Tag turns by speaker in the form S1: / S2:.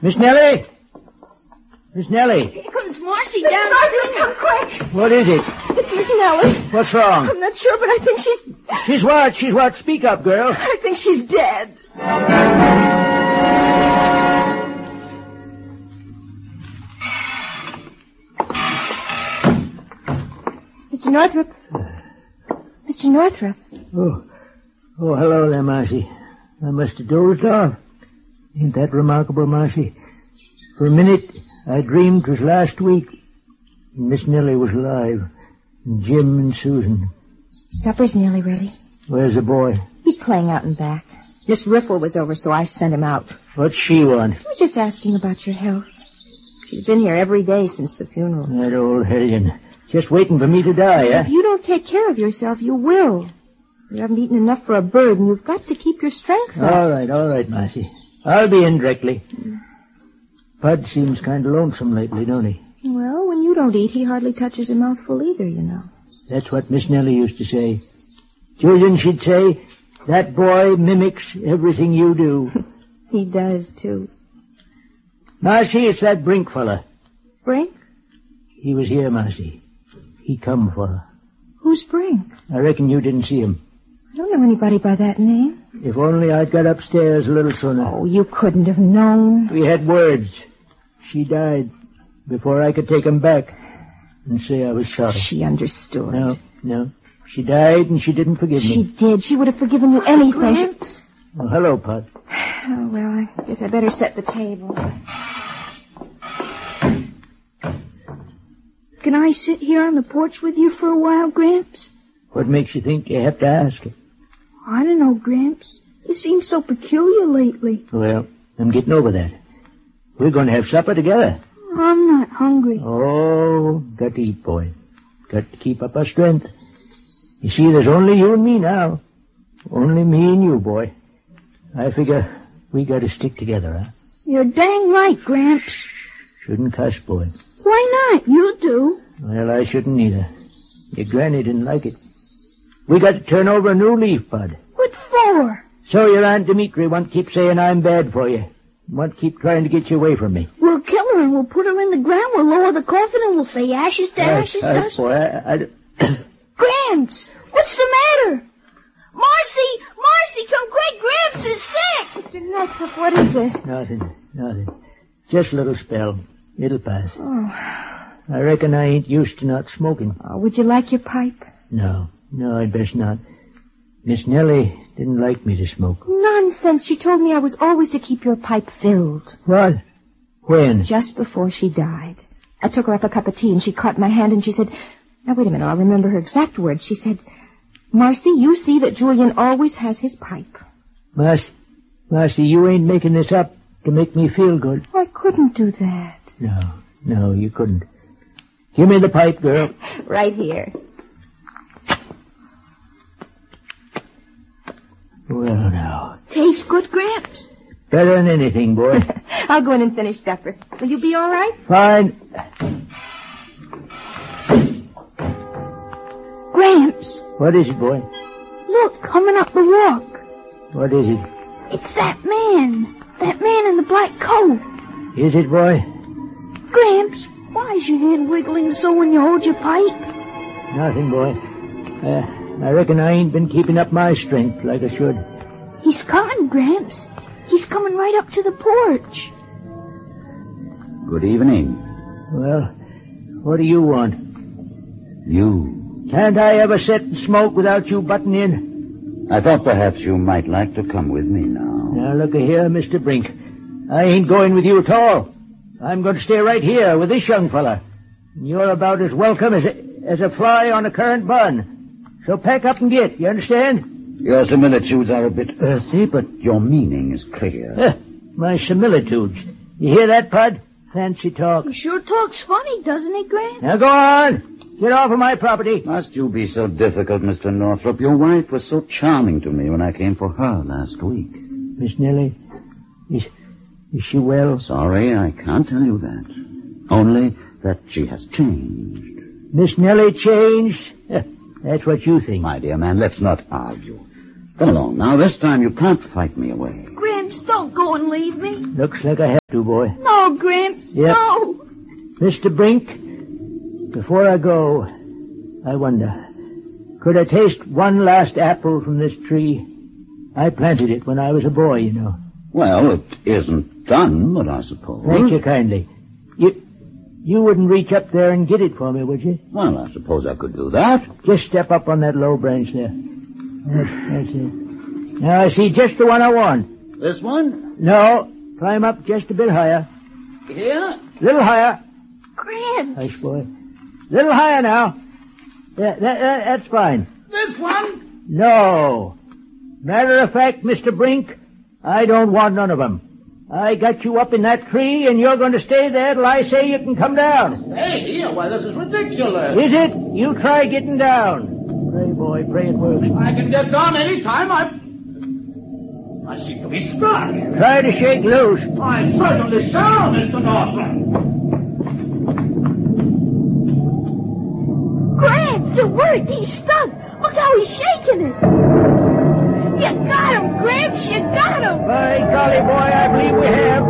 S1: Miss Nellie? Miss Nellie?
S2: Here comes Marcy downstairs. Come quick.
S1: What is it?
S2: It's Miss Nellie.
S1: What's wrong?
S2: I'm not sure, but I think
S1: She's what? She's what? Speak up, girl.
S2: I think she's dead. Mr. Northrup. Mr. Northrup.
S1: Oh, hello there, Marcy. I must have dozed off. Ain't that remarkable, Marcy? For a minute, I dreamed it was last week. And Miss Nellie was alive. And Jim and Susan.
S2: Supper's nearly ready.
S1: Where's the boy?
S2: He's playing out in back. Miss Riffle was over, so I sent him out.
S1: What's she want?
S2: I was just asking about your health. She's been here every day since the funeral.
S1: That old hellion. Just waiting for me to die,
S2: If you don't take care of yourself, you will. You haven't eaten enough for a bird, and you've got to keep your strength up.
S1: All right, Marcy. I'll be in directly. Bud seems kind of lonesome lately, don't he?
S2: Well, when you don't eat, he hardly touches a mouthful either, you know.
S1: That's what Miss Nellie used to say. Julian, she'd say, that boy mimics everything you do.
S2: He does, too.
S1: Marcy, it's that Brink fella.
S2: Brink?
S1: He was here, Marcy. He come for her.
S2: Who's Brink?
S1: I reckon you didn't see him.
S2: I don't know anybody by that name.
S1: If only I'd got upstairs a little sooner.
S2: Oh, you couldn't have known.
S1: We had words. She died before I could take him back and say I was sorry.
S2: She understood.
S1: No. She died and she didn't forgive me.
S2: She did. She would have forgiven you anything.
S1: Gramps? Oh, hello, Pud.
S2: Oh, well, I guess I better set the table.
S3: Can I sit here on the porch with you for a while, Gramps?
S1: What makes you think you have to ask it?
S3: I don't know, Gramps. You seem so peculiar lately.
S1: Well, I'm getting over that. We're going to have supper together.
S3: I'm not hungry.
S1: Oh, got to eat, boy. Got to keep up our strength. You see, there's only you and me now. Only me and you, boy. I figure we got to stick together, huh?
S3: You're dang right, Gramps.
S1: Shouldn't cuss, boy.
S3: Why not? You do.
S1: Well, I shouldn't either. Your granny didn't like it. We got to turn over a new leaf, Bud.
S3: What for?
S1: So your Aunt Dimitri won't keep saying I'm bad for you. Won't keep trying to get you away from me.
S3: We'll kill her and we'll put her in the ground. We'll lower the coffin and we'll say ashes to ashes dust.
S1: Boy,
S3: Gramps, what's the matter? Marcy, come quick. Gramps is sick.
S2: Mr. Northrup, what is it?
S1: Nothing. Just a little spell. It'll pass.
S2: Oh.
S1: I reckon I ain't used to not smoking.
S2: Oh, would you like your pipe?
S1: No, I'd best not. Miss Nellie didn't like me to smoke.
S2: Nonsense. She told me I was always to keep your pipe filled.
S1: What? When?
S2: Just before she died. I took her up a cup of tea and she caught my hand and she said, now wait a minute, I'll remember her exact words. She said, Marcy, you see that Julian always has his pipe.
S1: Marcy, you ain't making this up to make me feel good.
S2: I couldn't do that.
S1: No, you couldn't. Give me the pipe, girl.
S2: Right here.
S1: Well, now.
S3: Tastes good, Gramps?
S1: Better than anything, boy.
S2: I'll go in and finish supper. Will you be all right?
S1: Fine.
S3: Gramps.
S1: What is it, boy?
S3: Look, coming up the walk.
S1: What is it?
S3: It's that man. That man in the black coat.
S1: Is it, boy?
S3: Gramps, why is your hand wiggling so when you hold your pipe?
S1: Nothing, boy. I reckon I ain't been keeping up my strength like I should.
S3: He's coming, Gramps. He's coming right up to the porch.
S4: Good evening.
S1: Well, what do you want?
S4: You.
S1: Can't I ever sit and smoke without you butting in?
S4: I thought perhaps you might like to come with me now.
S1: Now, look here, Mr. Brink. I ain't going with you at all. I'm going to stay right here with this young fella. You're about as welcome as a fly on a currant bun. So pack up and get, you understand?
S4: Your similitudes are a bit earthy, but your meaning is clear.
S1: My similitudes. You hear that, Pud? Fancy talk.
S3: He sure talks funny, doesn't he, Gramps?
S1: Now go on. Get off of my property.
S4: Must you be so difficult, Mr. Northrup? Your wife was so charming to me when I came for her last week.
S1: Miss Nellie, is she well?
S4: Sorry, I can't tell you that. Only that she has changed.
S1: Miss Nellie changed? That's what you think.
S4: My dear man, let's not argue. Come along now. This time you can't fight me away.
S3: Gramps, Gramps, don't go and leave me.
S1: Looks like I have to, boy.
S3: No, Gramps,
S1: Yep.
S3: no.
S1: Mr. Brink, before I go, I wonder, could I taste one last apple from this tree? I planted it when I was a boy, you know.
S4: Well, it isn't done, but I suppose.
S1: Thank you kindly. You wouldn't reach up there and get it for me, would you?
S4: Well, I suppose I could do that.
S1: Just step up on that low branch there. That's it. Now I see just the one I want.
S4: This one?
S1: No, climb up just a bit higher.
S4: Here?
S1: Little higher.
S3: Gramps.
S1: Nice boy. Little higher now. That's fine.
S4: This one?
S1: No. Matter of fact, Mr. Brink, I don't want none of them. I got you up in that tree, and you're going to stay there till I say you can come down.
S4: Hey, here, why, this is ridiculous.
S1: Is it? You try getting down. Pray, boy, pray it works.
S4: I can get down any time. I seem to be stuck.
S1: Try to shake loose.
S4: I certainly shall, Mr. Northrop.
S3: Gramps, it worked. He's stuck. Look how he's shaking it. You got him, Gramps. You got him.
S1: By golly, boy, I believe we have.